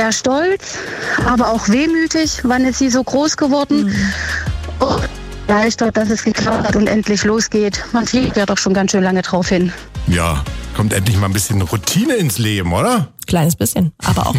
Ja, stolz, aber auch wehmütig. Wann ist sie so groß geworden? Und erleichtert, dass es geklappt hat und endlich losgeht. Man fliegt ja doch schon ganz schön lange drauf hin. Ja, kommt endlich mal ein bisschen Routine ins Leben, oder? Kleines bisschen, aber auch